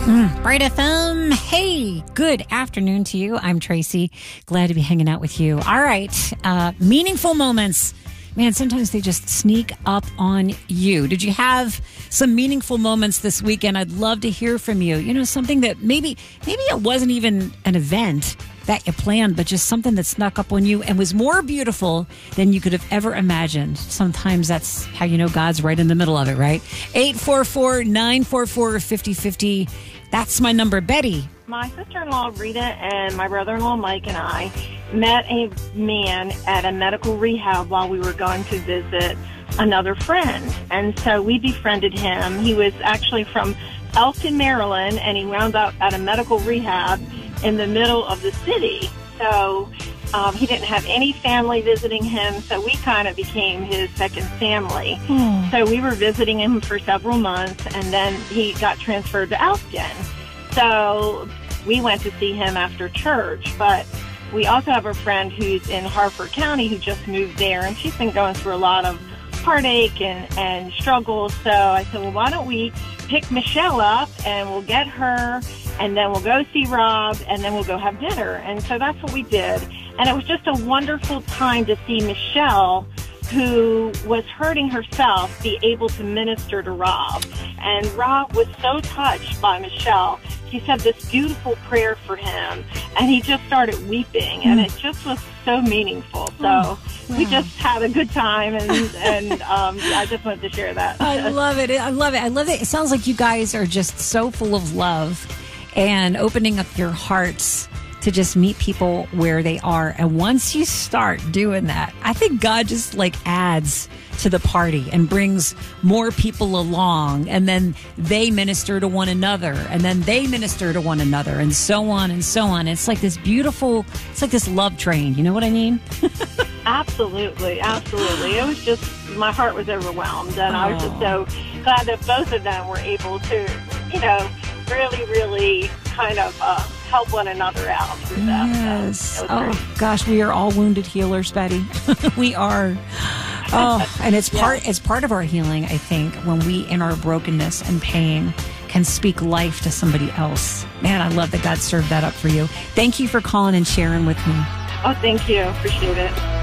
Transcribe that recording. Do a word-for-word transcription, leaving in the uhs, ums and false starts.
Mm, Bright F M. Hey, good afternoon to you. I'm Tracy. Glad to be hanging out with you. All right. Uh, meaningful moments. Man, sometimes they just sneak up on you. Did you have some meaningful moments this weekend? I'd love to hear from you. You know, something that maybe, maybe it wasn't even an event that you planned, but just something that snuck up on you and was more beautiful than you could have ever imagined. Sometimes that's how you know God's right in the middle of it, right? eight four four, nine four four, five oh five oh. That's my number. Betty. My sister-in-law, Rita, and my brother-in-law, Mike, and I met a man at a medical rehab while we were going to visit another friend. And so we befriended him. He was actually from Elkton, Maryland, and he wound up at a medical rehab in the middle of the city. So um, he didn't have any family visiting him, so we kind of became his second family. Hmm. So we were visiting him for several months, and then he got transferred to Elkton. So we went to see him after church, but we also have a friend who's in Harford County who just moved there, and she's been going through a lot of heartache and, and struggles. So I said, well, why don't we pick Michelle up, and we'll get her, and then we'll go see Rob, and then we'll go have dinner. And so that's what we did. And it was just a wonderful time to see Michelle, who was hurting herself, be able to minister to Rob. And Rob was so touched by Michelle. He said this beautiful prayer for him, and he just started weeping, and it just was so meaningful. So oh, wow. we just had a good time, and, and um, I just wanted to share that. I love it. I love it. I love it. It sounds like you guys are just so full of love and opening up your hearts to just meet people where they are. And once you start doing that, I think God just like adds to the party and brings more people along, and then they minister to one another, and then they minister to one another, and so on and so on. It's like this beautiful, it's like this love train. You know what I mean? Absolutely. Absolutely. It was just, my heart was overwhelmed, and oh. I was just so glad that both of them were able to, you know, really, really kind of uh, help one another out through that. Yes. So oh, great. Gosh, we are all wounded healers, Betty. We are. Oh, and it's part yeah. it's part of our healing, I think, when we, in our brokenness and pain, can speak life to somebody else. Man, I love that God served that up for you. Thank you for calling and sharing with me. Oh, thank you. Appreciate it.